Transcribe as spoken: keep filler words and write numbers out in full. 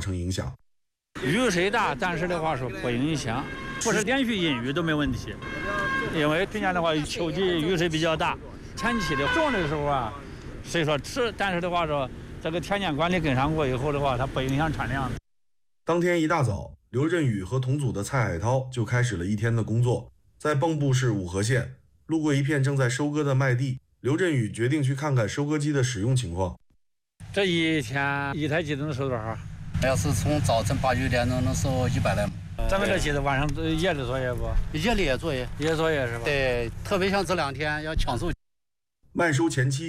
成影响。 雨水大，但是的话说不影响，不是连续阴雨都没问题。因为去年的话秋季雨水比较大，前期的种的时候啊，虽说迟，但是的话说这个田间管理跟上过以后的话，它不影响产量。 当天一大早，刘振宇和同组的蔡海涛就开始了一天的工作。在蚌埠市五河县，路过一片正在收割的麦地，刘振宇决定去看看收割机的使用情况。 这一天一台机子能收多少？ 要是从早晨八九点钟能收一百来亩。 咱们这机子晚上夜里作业不？ 夜里也作业， 夜作业是吧？ 对，特别像这两天要抢收。 麦收前期，